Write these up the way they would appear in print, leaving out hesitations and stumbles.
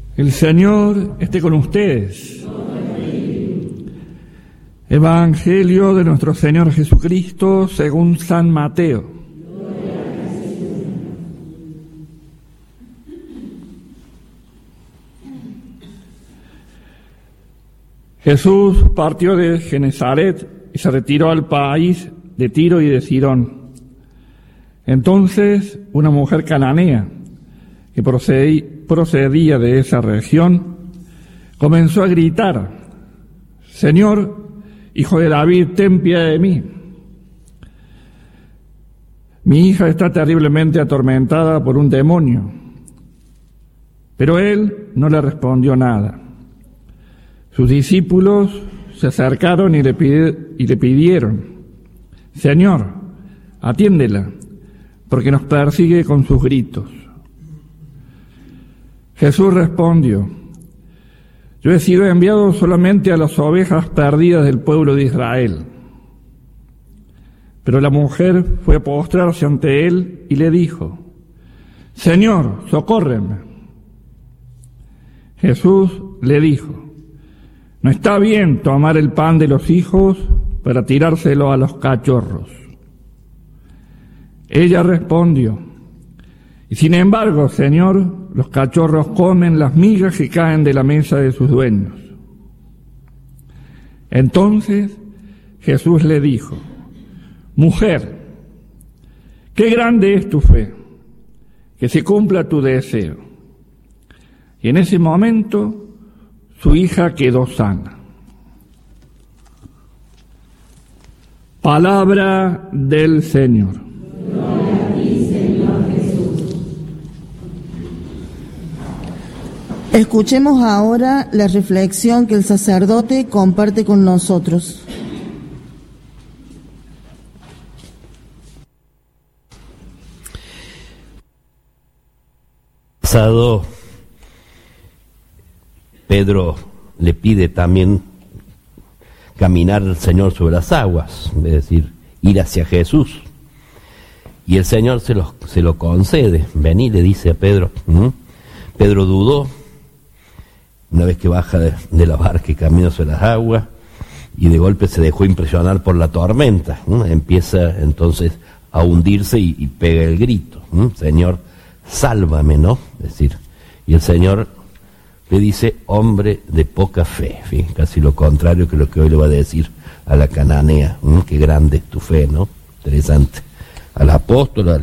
El Señor esté con ustedes. Evangelio de nuestro Señor Jesucristo según San Mateo. Jesús partió de Genesaret y se retiró al país de Tiro y de Sidón. Entonces una mujer cananea que procedía de esa región comenzó a gritar: Señor, Hijo de David, ten piedad de mí. Mi hija está terriblemente atormentada por un demonio. Pero él no le respondió nada. Sus discípulos se acercaron y le pidieron: Señor, atiéndela, porque nos persigue con sus gritos. Jesús respondió: Yo he sido enviado solamente a las ovejas perdidas del pueblo de Israel. Pero la mujer fue a postrarse ante él y le dijo: Señor, socórreme. Jesús le dijo: No está bien tomar el pan de los hijos para tirárselo a los cachorros. Ella respondió: Y sin embargo, Señor, los cachorros comen las migas que caen de la mesa de sus dueños. Entonces Jesús le dijo: Mujer, qué grande es tu fe, que se cumpla tu deseo. Y en ese momento su hija quedó sana. Palabra del Señor. Gloria a ti, Señor Jesús. Escuchemos ahora la reflexión que el sacerdote comparte con nosotros. Pasado, Pedro le pide también caminar al Señor sobre las aguas, es decir, ir hacia Jesús. Y el Señor se lo concede. Vení, le dice a Pedro. Pedro dudó, una vez que baja de la barca y camina sobre las aguas, y de golpe se dejó impresionar por la tormenta. Empieza entonces a hundirse y pega el grito: Señor, sálvame, ¿no? Es decir, y el Señor le dice: hombre de poca fe. Casi lo contrario que lo que hoy le va a decir a la cananea. Qué grande es tu fe, ¿no? Interesante. Al apóstol,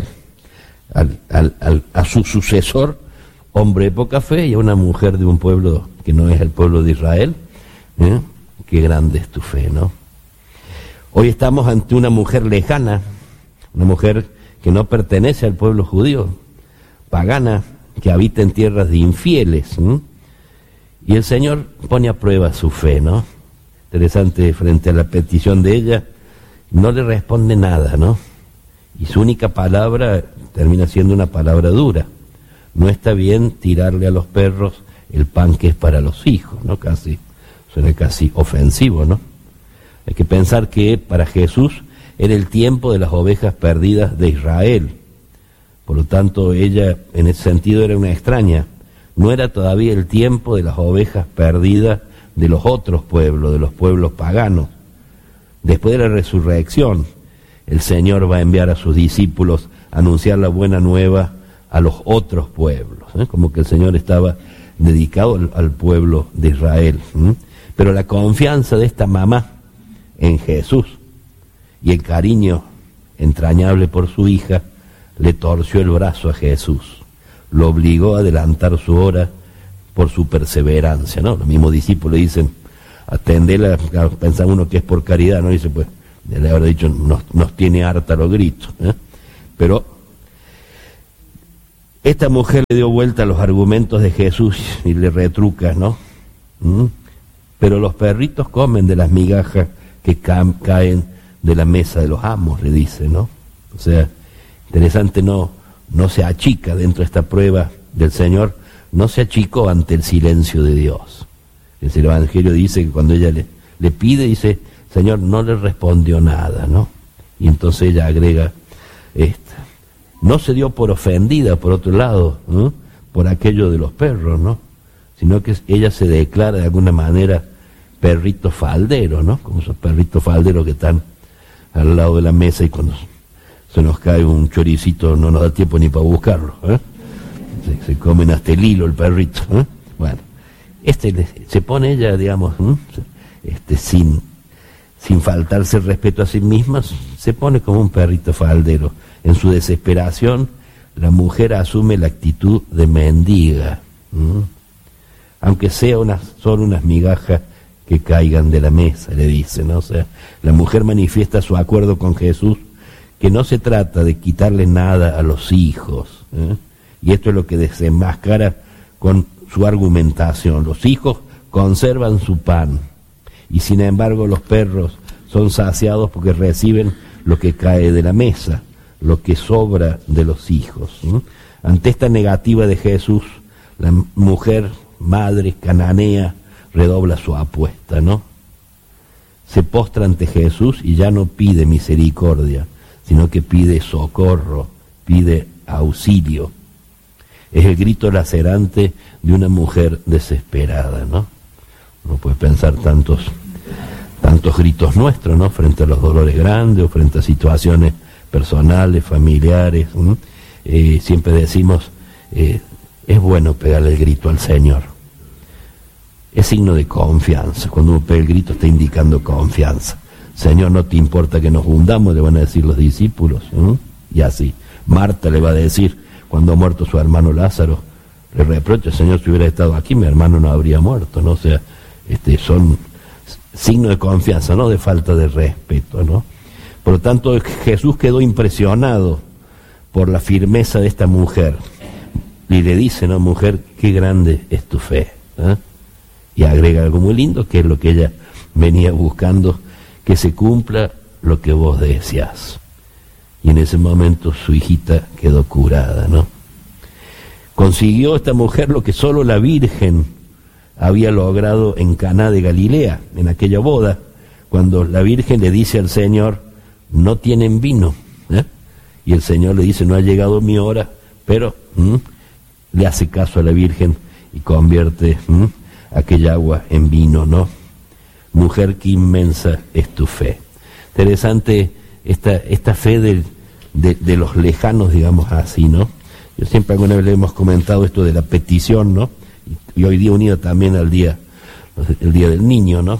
a su sucesor, hombre de poca fe, y a una mujer de un pueblo que no es el pueblo de Israel. Qué grande es tu fe, ¿no? Hoy estamos ante una mujer lejana, una mujer que no pertenece al pueblo judío, pagana, que habita en tierras de infieles. Y el Señor pone a prueba su fe, ¿no? Interesante, frente a la petición de ella, no le responde nada, ¿no? Y su única palabra termina siendo una palabra dura. No está bien tirarle a los perros el pan que es para los hijos, ¿no? Suena casi ofensivo, ¿no? Hay que pensar que para Jesús era el tiempo de las ovejas perdidas de Israel. Por lo tanto, ella en ese sentido era una extraña. No era todavía el tiempo de las ovejas perdidas de los otros pueblos, de los pueblos paganos. Después de la resurrección, el Señor va a enviar a sus discípulos a anunciar la buena nueva a los otros pueblos, como que el Señor estaba dedicado al pueblo de Israel. Pero la confianza de esta mamá en Jesús y el cariño entrañable por su hija le torció el brazo a Jesús, lo obligó a adelantar su hora por su perseverancia, ¿no? Los mismos discípulos dicen: atendela, piensa uno que es por caridad, ¿no? Dice, pues, le habrá dicho, nos tiene harta los gritos, Pero esta mujer le dio vuelta a los argumentos de Jesús y le retruca, ¿no? Pero los perritos comen de las migajas que caen de la mesa de los amos, le dice, ¿no? O sea, interesante, no se achica dentro de esta prueba del Señor, no se achicó ante el silencio de Dios. El Evangelio dice que cuando ella le pide, dice: Señor, no le respondió nada, ¿no? Y entonces ella agrega no se dio por ofendida, por otro lado, por aquello de los perros, ¿no? sino que ella se declara de alguna manera perrito faldero, ¿no? Como esos perritos falderos que están al lado de la mesa y cuando se nos cae un choricito no nos da tiempo ni para buscarlo, ¿eh? Se comen hasta el hilo el perrito, ¿eh? Bueno, se pone ella, digamos, sin faltarse el respeto a sí misma, se pone como un perrito faldero. En su desesperación, la mujer asume la actitud de mendiga, aunque sea solo unas migajas que caigan de la mesa, le dice, ¿no? O sea, la mujer manifiesta su acuerdo con Jesús, que no se trata de quitarle nada a los hijos, ¿eh? Y esto es lo que desenmascara con su argumentación. Los hijos conservan su pan, y sin embargo los perros son saciados porque reciben lo que cae de la mesa, lo que sobra de los hijos, ¿eh? Ante esta negativa de Jesús, la mujer madre cananea redobla su apuesta, ¿no? Se postra ante Jesús y ya no pide misericordia, sino que pide socorro, pide auxilio. Es el grito lacerante de una mujer desesperada, ¿no? Uno puede pensar tantos gritos nuestros, ¿no? Frente a los dolores grandes o frente a situaciones personales, familiares, siempre decimos, es bueno pegarle el grito al Señor. Es signo de confianza. Cuando uno pega el grito está indicando confianza. Señor, no te importa que nos hundamos, le van a decir los discípulos, y así. Marta le va a decir, cuando ha muerto su hermano Lázaro, le reprocha, Señor, si hubiera estado aquí, mi hermano no habría muerto, ¿no? O sea, son signos de confianza, no de falta de respeto, ¿no? Por lo tanto, Jesús quedó impresionado por la firmeza de esta mujer, y le dice, ¿no? Mujer, qué grande es tu fe, ¿eh? Y agrega algo muy lindo, que es lo que ella venía buscando, que se cumpla lo que vos deseas. Y en ese momento su hijita quedó curada, ¿no? Consiguió esta mujer lo que solo la Virgen había logrado en Caná de Galilea, en aquella boda, cuando la Virgen le dice al Señor, no tienen vino, ¿eh? Y el Señor le dice, no ha llegado mi hora, pero le hace caso a la Virgen y convierte aquella agua en vino, ¿no? Mujer, qué inmensa es tu fe. Interesante esta fe de los lejanos, digamos así, ¿no? Yo siempre alguna vez le hemos comentado esto de la petición, ¿no? Y hoy día unido también el día del niño, ¿no?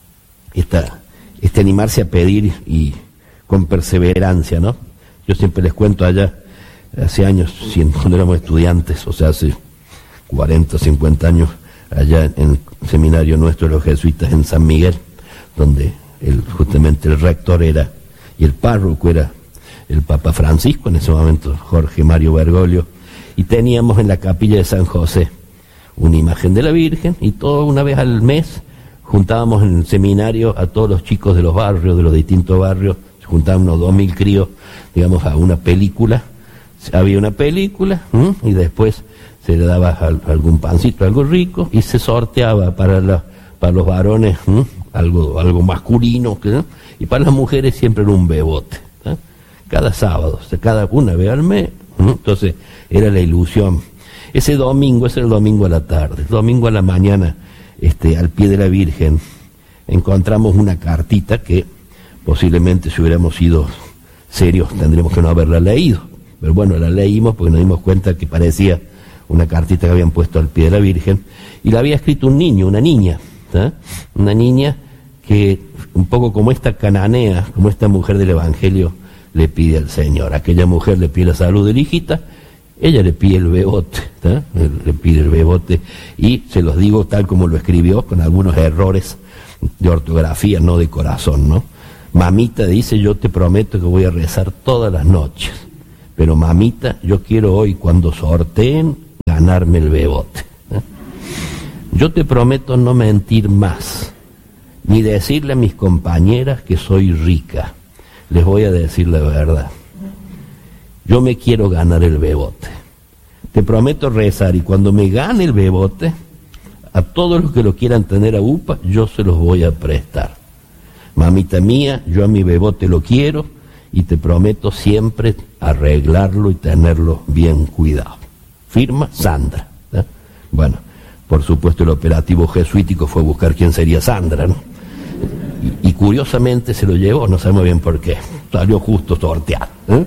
Este animarse a pedir y con perseverancia, ¿no? Yo siempre les cuento allá, hace años, cuando éramos estudiantes, o sea, hace 40, 50 años, allá en el seminario nuestro de los jesuitas en San Miguel, donde justamente el rector era, y el párroco era el Papa Francisco, en ese momento Jorge Mario Bergoglio, y teníamos en la capilla de San José una imagen de la Virgen, y una vez al mes juntábamos en el seminario a todos los chicos de los barrios, de los distintos barrios, se juntaban unos 2000 críos, digamos, a una película, había una película, y después se le daba algún pancito, algo rico, y se sorteaba para los varones algo masculino, ¿no? Y para las mujeres siempre era un bebote, ¿eh? Cada sábado, o sea, cada una vez al mes, entonces era la ilusión. Ese era el domingo a la tarde, el domingo a la mañana, al pie de la Virgen, encontramos una cartita que posiblemente si hubiéramos sido serios tendríamos que no haberla leído, pero bueno, la leímos porque nos dimos cuenta que parecía una cartita que habían puesto al pie de la Virgen, y la había escrito un niño, una niña, ¿eh? Una niña que, un poco como esta cananea, como esta mujer del Evangelio, le pide al Señor. Aquella mujer le pide la salud de la hijita, ella le pide el bebote, ¿eh? Le pide el bebote, y se los digo tal como lo escribió, con algunos errores de ortografía, no de corazón, ¿no? Mamita dice, yo te prometo que voy a rezar todas las noches, pero mamita, yo quiero hoy, cuando sorteen, ganarme el bebote, ¿eh? Yo te prometo no mentir más, ni decirle a mis compañeras que soy rica. Les voy a decir la verdad. Yo me quiero ganar el bebote. Te prometo rezar, y cuando me gane el bebote, a todos los que lo quieran tener a UPA, yo se los voy a prestar. Mamita mía, yo a mi bebote lo quiero, y te prometo siempre arreglarlo y tenerlo bien cuidado. Firma Sandra, ¿eh? Bueno, Por supuesto, el operativo jesuítico fue buscar quién sería Sandra, ¿no? Y curiosamente se lo llevó, no sabemos bien por qué. Salió justo sorteado, ¿eh?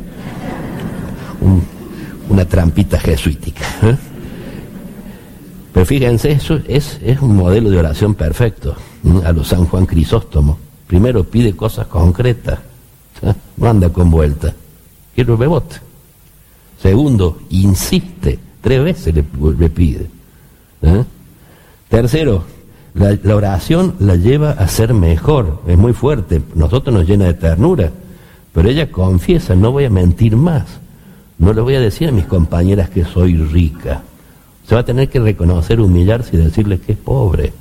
Una trampita jesuítica, ¿eh? Pero fíjense, eso es un modelo de oración perfecto, ¿eh? A los San Juan Crisóstomo. Primero pide cosas concretas, ¿eh? No anda con vuelta. Quiero el bebote. Segundo, insiste, 3 veces le pide, ¿eh? Tercero, la oración la lleva a ser mejor, es muy fuerte, nosotros nos llena de ternura, pero ella confiesa, no voy a mentir más, no le voy a decir a mis compañeras que soy rica, se va a tener que reconocer, humillarse y decirle que es pobre.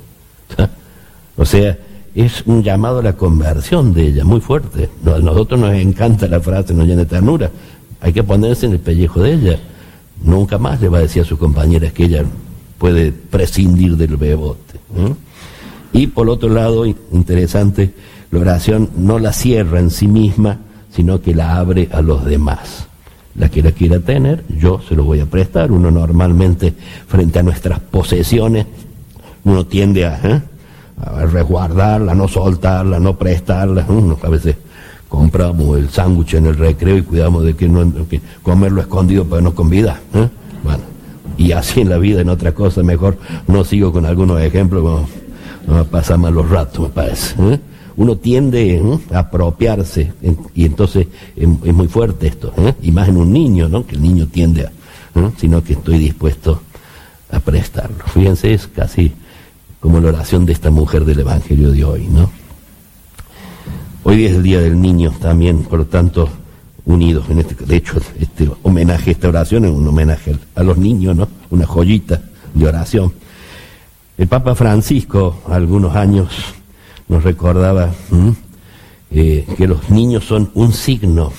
O sea, es un llamado a la conversión de ella, muy fuerte. A nosotros nos encanta la frase, nos llena de ternura, hay que ponerse en el pellejo de ella, nunca más le va a decir a sus compañeras que ella puede prescindir del bebote, ¿eh? Y por otro lado, interesante, la oración no la cierra en sí misma, sino que la abre a los demás. La que la quiera tener, yo se lo voy a prestar. Uno normalmente, frente a nuestras posesiones, uno tiende a resguardarla, no soltarla, no prestarla. A veces compramos el sándwich en el recreo y cuidamos de que comerlo escondido para no convidar, ¿eh? Bueno, y así en la vida, en otra cosa, mejor no sigo con algunos ejemplos, no pasa malos ratos, me parece, ¿eh? Uno tiende a apropiarse, y entonces es muy fuerte esto, ¿eh? Y más en un niño, ¿no? Que el niño tiende sino que estoy dispuesto a prestarlo. Fíjense, es casi como la oración de esta mujer del Evangelio de hoy, ¿no? Hoy es el Día del Niño también, por lo tanto, unidos en de hecho, este homenaje, esta oración es un homenaje a los niños, ¿no? Una joyita de oración. El Papa Francisco, algunos años, nos recordaba que los niños son un signo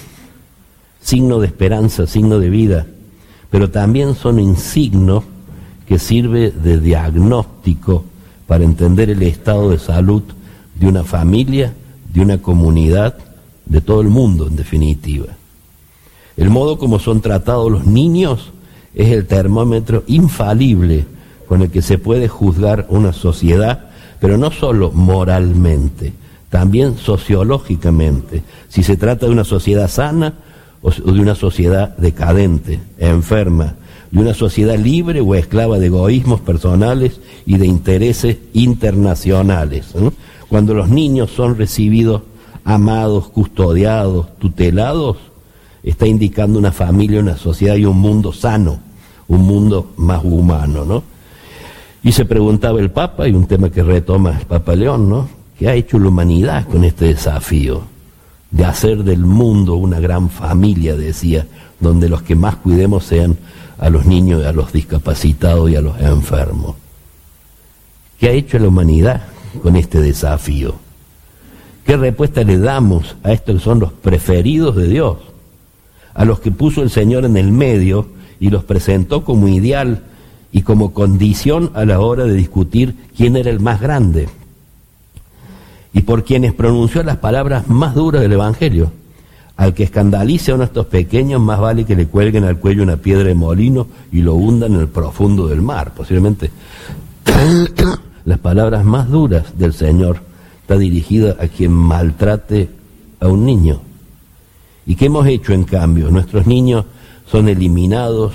de esperanza, signo de vida, pero también son un signo que sirve de diagnóstico para entender el estado de salud de una familia, de una comunidad, de todo el mundo en definitiva. El modo como son tratados los niños es el termómetro infalible con el que se puede juzgar una sociedad, pero no solo moralmente, también sociológicamente, si se trata de una sociedad sana o de una sociedad decadente, enferma, de una sociedad libre o esclava de egoísmos personales y de intereses internacionales, ¿eh? Cuando los niños son recibidos, amados, custodiados, tutelados, está indicando una familia, una sociedad y un mundo sano, un mundo más humano, ¿no? Y se preguntaba el Papa, y un tema que retoma el Papa León, ¿no? ¿Qué ha hecho la humanidad con este desafío de hacer del mundo una gran familia, decía, donde los que más cuidemos sean a los niños, a los discapacitados y a los enfermos? ¿Qué ha hecho la humanidad con este desafío? ¿Qué respuesta le damos a estos que son los preferidos de Dios? A los que puso el Señor en el medio y los presentó como ideal y como condición a la hora de discutir quién era el más grande, y por quienes pronunció las palabras más duras del Evangelio: al que escandalice a uno de estos pequeños, más vale que le cuelguen al cuello una piedra de molino y lo hundan en el profundo del mar. Posiblemente las palabras más duras del Señor está dirigida a quien maltrate a un niño. ¿Y qué hemos hecho en cambio? Nuestros niños son eliminados,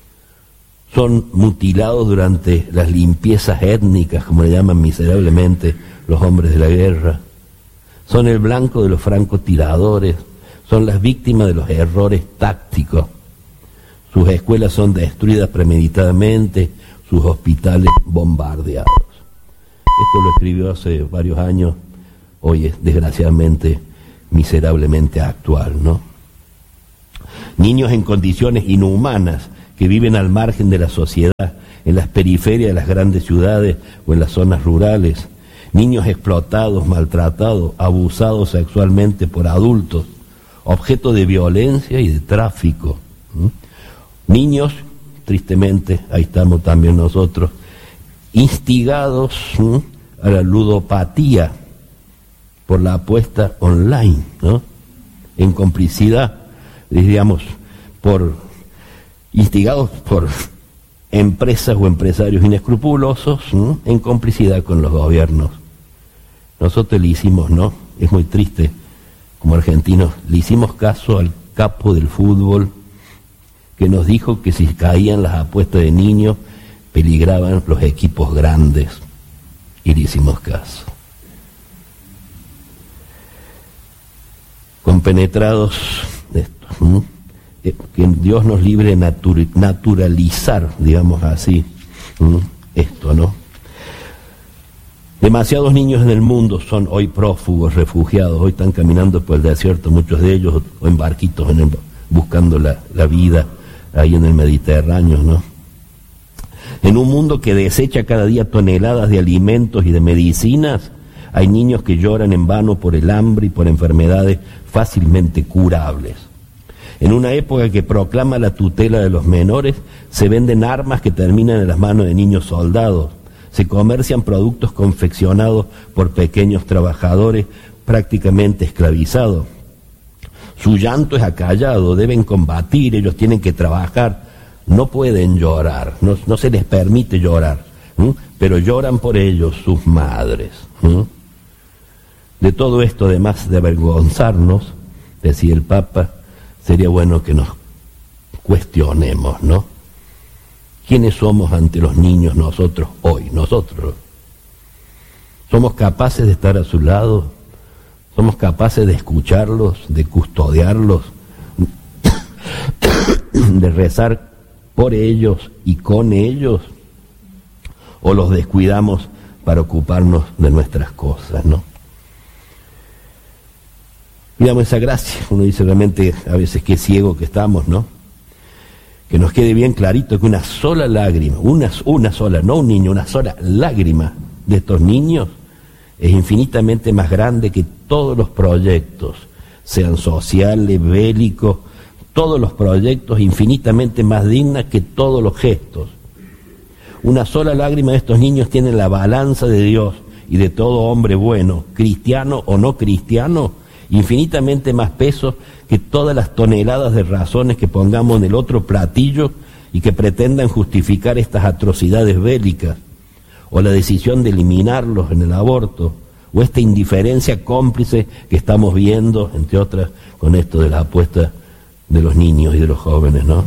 son mutilados durante las limpiezas étnicas, como le llaman miserablemente los hombres de la guerra, son el blanco de los francotiradores, son las víctimas de los errores tácticos. Sus escuelas son destruidas premeditadamente, sus hospitales bombardeados. Esto lo escribió hace varios años, hoy es desgraciadamente miserablemente actual, ¿no? Niños en condiciones inhumanas que viven al margen de la sociedad, en las periferias de las grandes ciudades o en las zonas rurales. Niños explotados, maltratados, abusados sexualmente por adultos, objeto de violencia y de tráfico. Niños, tristemente, ahí estamos también nosotros, instigados a la ludopatía por la apuesta online, ¿no? En complicidad, diríamos, instigados por empresas o empresarios inescrupulosos en complicidad con los gobiernos. Nosotros le hicimos, ¿no? Es muy triste, como argentinos, le hicimos caso al capo del fútbol que nos dijo que si caían las apuestas de niños peligraban los equipos grandes, y le hicimos caso. Compenetrados de esto, que Dios nos libre de naturalizar, digamos así, esto, ¿no? Demasiados niños en el mundo son hoy prófugos, refugiados, hoy están caminando por el desierto, muchos de ellos, o en barquitos buscando la vida ahí en el Mediterráneo, ¿no? En un mundo que desecha cada día toneladas de alimentos y de medicinas, hay niños que lloran en vano por el hambre y por enfermedades fácilmente curables. En una época que proclama la tutela de los menores, se venden armas que terminan en las manos de niños soldados. Se comercian productos confeccionados por pequeños trabajadores prácticamente esclavizados. Su llanto es acallado, deben combatir, ellos tienen que trabajar, no pueden llorar, no se les permite llorar, pero lloran por ellos sus madres. De todo esto, además de avergonzarnos, decía el Papa, sería bueno que nos cuestionemos, ¿no? ¿Quiénes somos ante los niños nosotros hoy? Nosotros. ¿Somos capaces de estar a su lado? ¿Somos capaces de escucharlos, de custodiarlos, de rezar por ellos y con ellos? ¿O los descuidamos para ocuparnos de nuestras cosas, no? Pidamos esa gracia. Uno dice realmente a veces qué ciego que estamos, ¿no? Que nos quede bien clarito que una sola lágrima, una sola, no un niño, una sola lágrima de estos niños es infinitamente más grande que todos los proyectos, sean sociales, bélicos, todos los proyectos, infinitamente más digna que todos los gestos. Una sola lágrima de estos niños tiene la balanza de Dios y de todo hombre bueno, cristiano o no cristiano, infinitamente más peso que todas las toneladas de razones que pongamos en el otro platillo y que pretendan justificar estas atrocidades bélicas, o la decisión de eliminarlos en el aborto, o esta indiferencia cómplice que estamos viendo, entre otras, con esto de la apuesta de los niños y de los jóvenes, ¿no?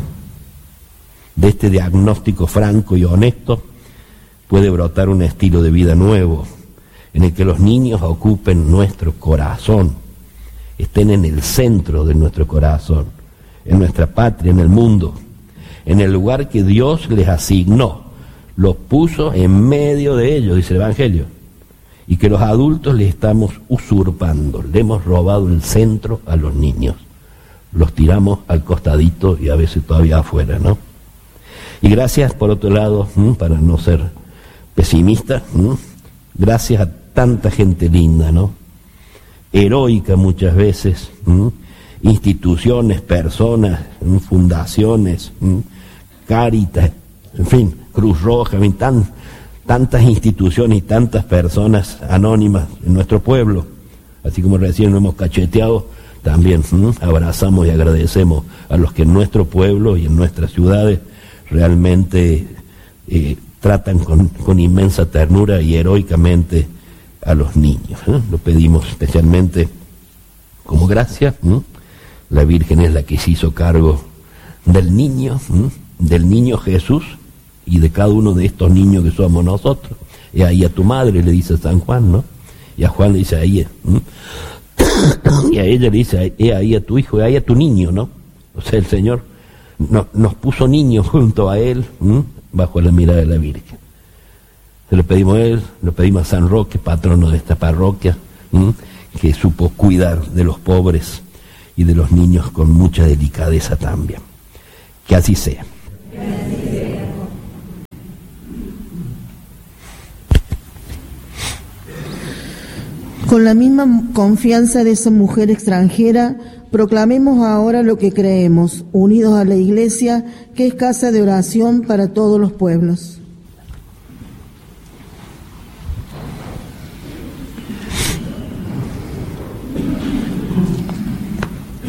De este diagnóstico franco y honesto puede brotar un estilo de vida nuevo, en el que los niños ocupen nuestro corazón, estén en el centro de nuestro corazón, en nuestra patria, en el mundo, en el lugar que Dios les asignó, los puso en medio de ellos, dice el Evangelio, y que los adultos le estamos usurpando, le hemos robado el centro a los niños, los tiramos al costadito y a veces todavía afuera, ¿no? Y gracias, por otro lado, para no ser pesimista, gracias a tanta gente linda, ¿no? Heroica muchas veces, instituciones, personas, fundaciones, Cáritas, en fin, Cruz Roja, en fin, tantas instituciones y tantas personas anónimas en nuestro pueblo, así como recién lo hemos cacheteado, también abrazamos y agradecemos a los que en nuestro pueblo y en nuestras ciudades realmente tratan con inmensa ternura y heroicamente a los niños. Lo pedimos especialmente como gracia. La Virgen es la que se hizo cargo del niño Jesús y de cada uno de estos niños que somos nosotros. Y ahí a tu madre, le dice San Juan, ¿no? Y a Juan le dice a ella. Y a ella le dice, ahí a tu hijo, y ahí a tu niño, ¿no? O sea, el Señor nos puso niños junto a Él, bajo la mirada de la Virgen. Se lo pedimos a Él, lo pedimos a San Roque, patrono de esta parroquia, que supo cuidar de los pobres y de los niños con mucha delicadeza también. Que así sea. Con la misma confianza de esa mujer extranjera, proclamemos ahora lo que creemos, unidos a la Iglesia, que es casa de oración para todos los pueblos.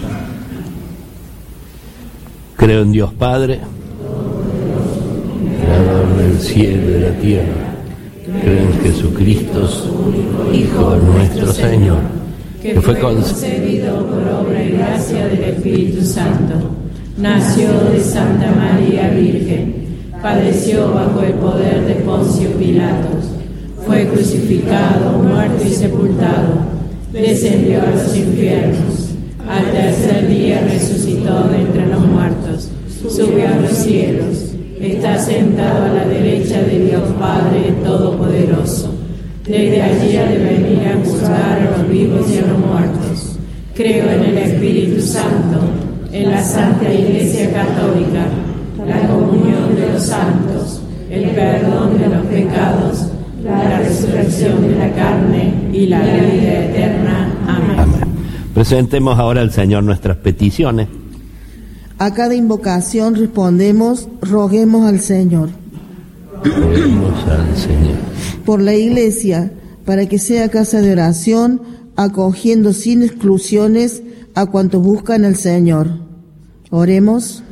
Creo en Dios Padre, del cielo y de la tierra. Creo en Jesucristo, su Hijo nuestro Señor, que fue concebido por obra y gracia del Espíritu Santo. Nació de Santa María Virgen, padeció bajo el poder de Poncio Pilatos, fue crucificado, muerto y sepultado, descendió a los infiernos, al tercer día resucitó de entre los muertos, subió a los cielos, está sentado a la derecha de Dios Padre Todopoderoso. Desde allí ha de venir a juzgar a los vivos y a los muertos. Creo en el Espíritu Santo, en la Santa Iglesia Católica, la comunión de los santos, el perdón de los pecados, la resurrección de la carne y la vida eterna. Amén. Amén. Presentemos ahora al Señor nuestras peticiones. A cada invocación respondemos, roguemos al Señor. Roguemos al Señor. Por la Iglesia, para que sea casa de oración, acogiendo sin exclusiones a cuantos buscan al Señor. Oremos.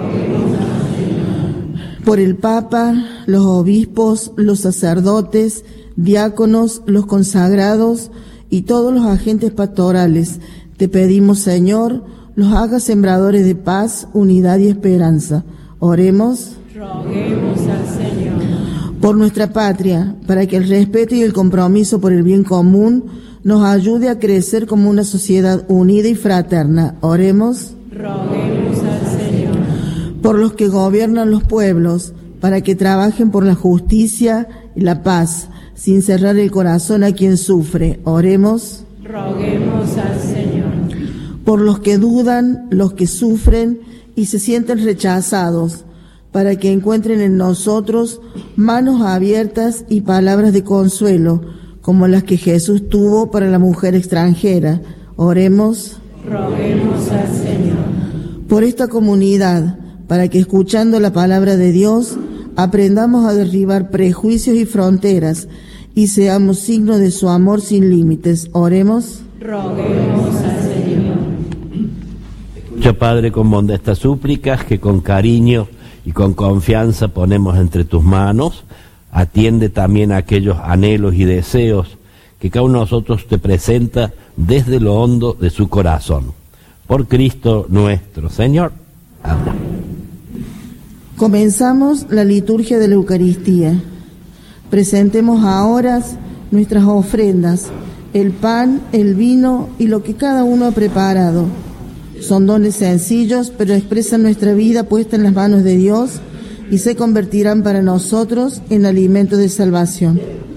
Por el Papa, los obispos, los sacerdotes, diáconos, los consagrados y todos los agentes pastorales, te pedimos, Señor, los hagas sembradores de paz, unidad y esperanza. Oremos. Roguemos al Señor. Por nuestra patria, para que el respeto y el compromiso por el bien común nos ayude a crecer como una sociedad unida y fraterna. Oremos. Roguemos al Señor. Por los que gobiernan los pueblos, para que trabajen por la justicia y la paz, sin cerrar el corazón a quien sufre. Oremos. Roguemos al Señor. Por los que dudan, los que sufren y se sienten rechazados, para que encuentren en nosotros manos abiertas y palabras de consuelo, como las que Jesús tuvo para la mujer extranjera. Oremos. Roguemos al Señor. Por esta comunidad, para que escuchando la palabra de Dios, aprendamos a derribar prejuicios y fronteras y seamos signo de su amor sin límites. Oremos. Roguemos al Señor. Escucha, Padre, con bondad estas súplicas que con cariño y con confianza ponemos entre tus manos. Atiende también a aquellos anhelos y deseos que cada uno de nosotros te presenta desde lo hondo de su corazón. Por Cristo nuestro Señor. Amén. Comenzamos la liturgia de la Eucaristía. Presentemos ahora nuestras ofrendas, el pan, el vino y lo que cada uno ha preparado. Son dones sencillos, pero expresan nuestra vida puesta en las manos de Dios y se convertirán para nosotros en alimento de salvación.